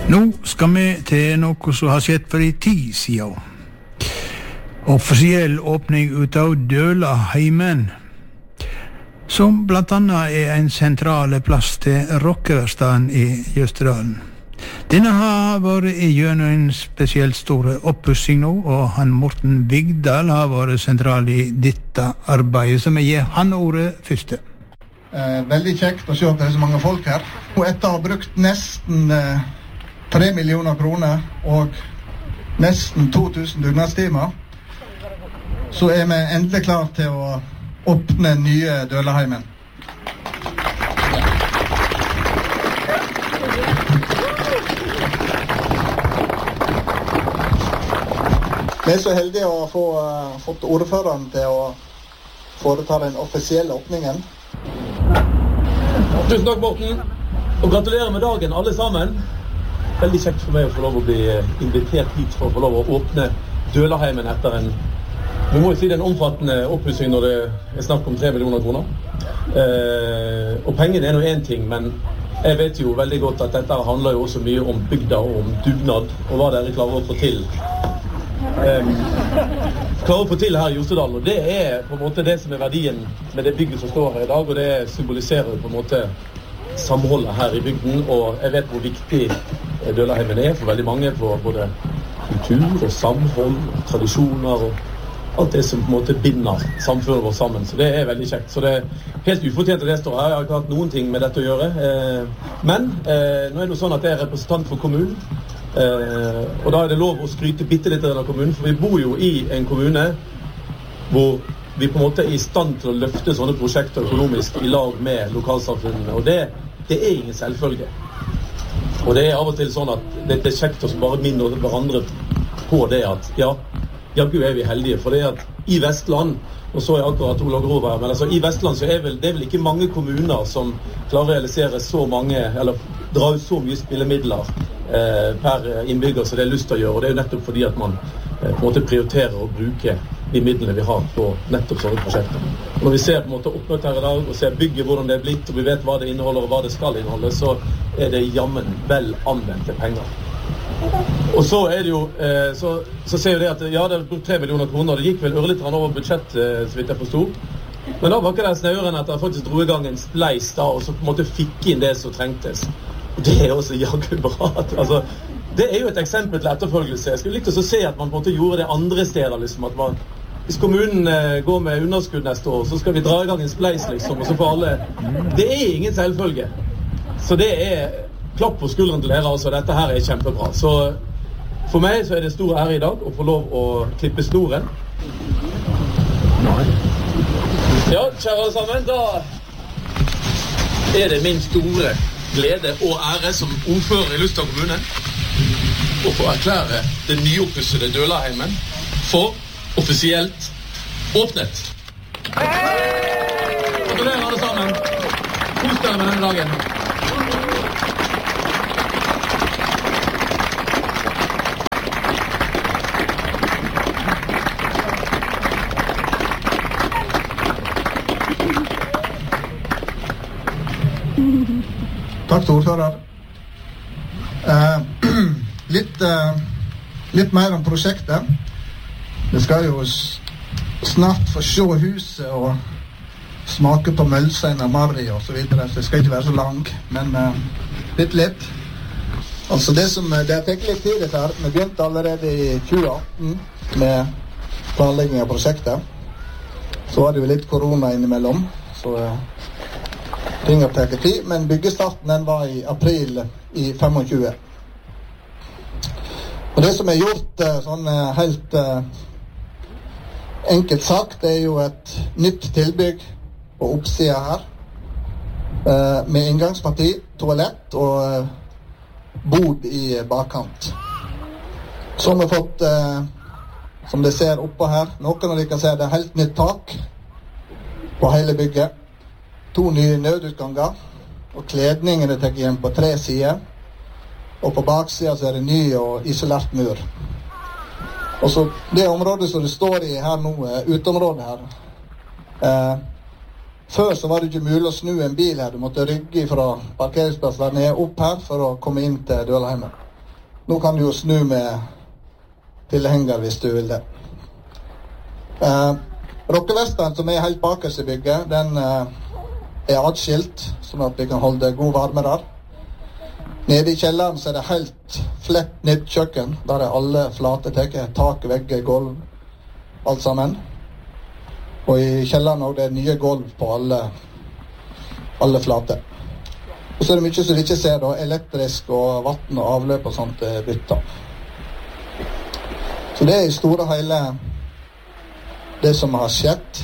Nå skal vi til noe som har skjedd for en tid siden. Offisiell åpning ut av Dølaheimen, som blant annet en sentral plass til rockeverstaden i Jøsterdalen. Denne har vært gjennom en spesielt stor oppussing nå, og han Morten Vigdal har vært sentral i dette arbeidet, som jeg gir han ordet første. Veldig kjekt å se at det så mange folk her. Og etter å ha brukt nesten 3 millioner kroner og nesten 2000 dugnadstimer, så vi endelig klar til å åpne nye Dølaheimen. Vi så heldige å ha fått ordføreren til å foreta den offisielle åpningen. Tusen takk, Morten, og gratulerer med dagen alle sammen. Veldig kjekt for meg å få lov å bli invitert hit for å få lov å åpne Dølaheimen etter vi må jo si det en omfattende oppussing når det snakk om 3 millioner kroner. Og pengene nå en ting, men jeg vet jo veldig godt at dette handler jo også mye om bygda og om dugnad, og hva dere klarer å få til. Her i Jostedalen, og det på en måte det som verdien med det bygget som står her i dag, og det symboliserer på en måte samholdet her i bygden, og jeg vet hvor viktig Dølaheimen for veldig mange på både kultur og samhold, tradisjoner og alt det som på en måte binder samfunnet vårt sammen. Så det veldig kjekt. Så det helt ufortjent at jeg står her. Jeg har ikke hatt noen ting med dette å gjøre. Men nå det jo sånn at jeg representant for kommunen, og da det lov å skryte bitte litt av kommunen, for vi bor jo i en kommune hvor vi på en måte i stand til å løfte sånne prosjekter økonomisk i lag med lokalsamfunnene, og det ingen selvfølge. Og det av og til sånn at det kjekt å bare minne hverandre på det at ja, Gud vi heldige, for det at i Vestland, og så jeg akkurat Ola Grov her, men altså i Vestland så det vel ikke mange kommuner som klarer å realisere så mange, eller dra ut så mye spillemidler per innbygger som det lyst til å gjøre, og det jo nettopp fordi at man på en måte prioriterer å bruke de midlene vi har på nettopp sånne prosjekter. Og når vi ser på en måte oppmøtt her i dag, og ser bygget hvordan det blitt, og vi vet hva det inneholder og hva det skal inneholde, så det jammen vel anvendte penger. Og så det jo, så ser vi det at ja, det brukt 3 millioner kroner, og det gikk vel ørlitt over budsjett, så vidt jeg forstod. Men da var ikke det snøren at jeg faktisk dro i gang en spleis da, og så på en måte fikk inn det som trengtes. Og det også jaggu bra. Altså, det jo et eksempel til etterfølgelse. Jeg skulle likt å se at man på en måte gjorde det andre steder, liksom, at man, hvis kommunen går med underskudd neste år, så skal vi dra i gang en spleis, liksom, og så får alle. Det ingen selvfølge. Så det klapp på skulderen til dere, altså. Dette her kjempebra. Så for meg så det stor ære i dag å få lov å klippe snoren. Ja, kjære alle sammen, da det min store glede og ære som ordfører i Lystad kommune å få erklære det nyoppussede Dølaheimen for offisielt åpnet. Gratulerer alle sammen. Kos dere med denne dagen. Takk til ordfører. Litt mer om prosjektet. Vi skal jo snart få se huset og smake på mølsein og marri og så videre, så det skal ikke være så lang, men litt. Altså det har tenkt litt tid dette her. Vi begynte allerede i 2018 med planlegging av prosjektet. Så var det jo litt korona innimellom, så ting har tatt tid, men byggestarten den var i april i 25. Og det som gjort sånn helt enkelt sagt, det jo et nytt tilbygg på oppsida her, med inngangsparti, toalett og bod i bakkant. Så har vi fått, som dere ser oppå her, noen av dere kan se det helt nytt tak på hele bygget. 2 nye nødutganger, og kledningen tatt igjen på 3 sider, og på baksiden så det ny og isolert mur. Og så det området som det står i her nå, utområdet her, før så var det ikke mulig å snu en bil her, du måtte rygge fra parkeringsplassen der nede opp her for å komme inn til Dølaheimen. Nå kan du jo snu med tilhenger hvis du vil det. Rockeverkstedet som helt bakerst i bygget, den atskilt, sånn at vi kan holde god varme der. Nede i kjelleren så det helt flett nytt kjøkken, der alle flate teker, tak, vegger, gulv, alt sammen. Og i kjelleren også det nye gulv på alle flate. Og så det mye som vi ikke ser da, elektrisk og vatten og avløp og sånt bytta. Så det i store hele det som har skjedd.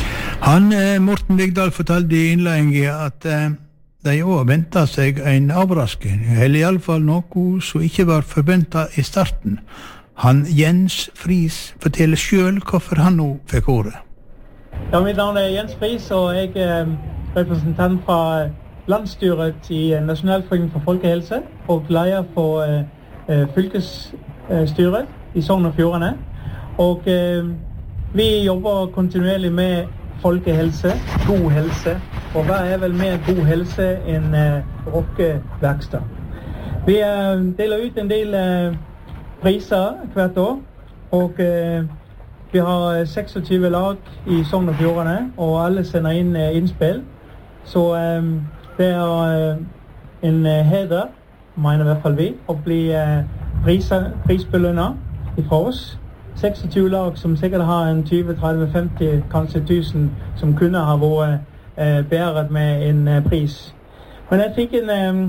Morten Vigdal fortalte i innledningen at de også ventet seg en overraskning, eller i alle fall noe som ikke var forventet i starten. Jens Friis forteller selv hvorfor han nå fikk ordet. Ja, mitt navn Jens Friis, og jeg representant fra landsstyret i Nasjonalforeningen for Folkehelse og leder for fylkesstyret i Sogn og Fjordane. Og vi jobber kontinuerlig med folkehelse, god helse. Og hva vel mer god helse enn rockeverksted? Vi deler ut en del priser hvert år, og vi har 26 lag i Sogn og Fjordane, og alle sender inn innspill. Så det en heder, mener i hvert fall vi, å bli prisbelønnet fra oss. 26 lag som sikkert har en 20, 30, 50, kanskje 1000 som kunne ha vært bæret med en pris. Men jeg fikk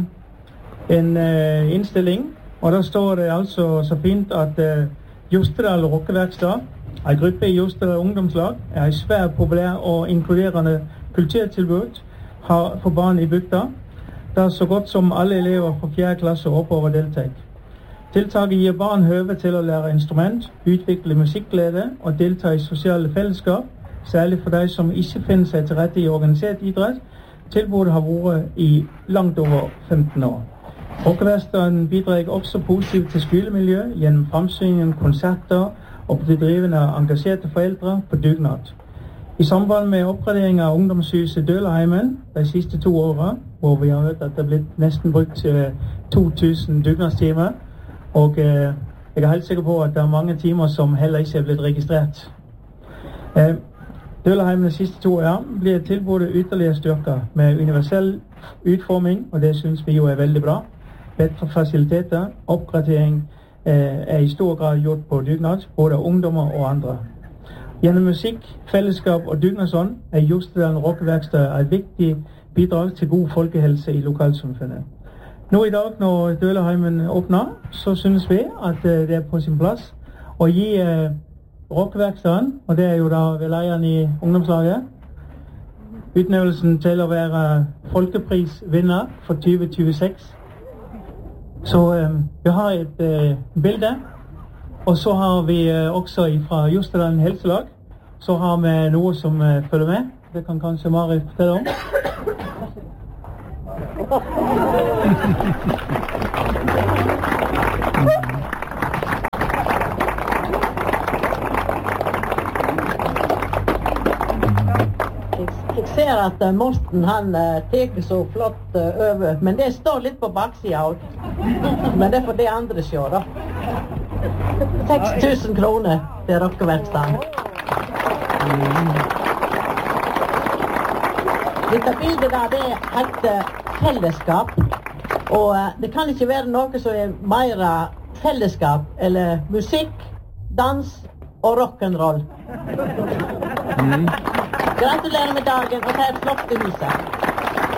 en innstilling, og da står det altså så fint at Jostedal Rockeverksted, en gruppe i Jostedal ungdomslag, en svært populær og inkluderende kulturtilbud for barn i bygda, der så godt som alle elever fra 4. klasse oppover deltar. Tiltaket gir barn høve til å lære instrument, utvikle musikkglede og delta i sosiale fellesskap, særlig for de som ikke finner seg til rette i organisert idrett. Tilbudet har vært i langt over 15 år. Rockeverkstedet bidrar også positivt til skolemiljø gjennom framsyningen, konserter og bedrivende av engasjerte foreldre på dugnad. I samband med oppgradering av ungdomshuset Dølaheimen de siste 2 årene, hvor vi har hørt at det er blitt nesten brukt 2000 dugnadstimer, og jeg er helt sikker på at det er mange timer som heller ikke er blitt registrert. Dølaheimen de siste 2 år blir tilbudet ytterligere styrket med universell utforming, og det synes vi jo er veldig bra. Bedre fasiliteter, oppgradering er i stor grad gjort på dugnad, både av ungdommer og andre. Gjennom musikk, fellesskap og dugnadsånd er Jostedal Rockeverksted et viktig bidrag til god folkehelse i lokalsamfunnet. Nå i dag, når Dølaheimen åpner, så synes vi at det er på sin plass å gi Rockeverkstedet, og det er jo da ved lederen i ungdomslaget, utnevnelsen til å være folkeprisvinner for 2026. Så vi har et bilde, og så har vi også fra Jostedal Helselag, så har vi noe som følger med. Det kan kanskje Mari fortelle om. Jeg ser at Morten han teker så flott over, men det står litt på baksida også. Men det får det andre se da. 6000 kroner til Rockeverkstedet. Dette bildet der, det heter fellesskap, og det kan ikke være noe som er mer fellesskap, eller musikk, dans og rock'n'roll. Gratulerer med dagen, og ta et flott i huset.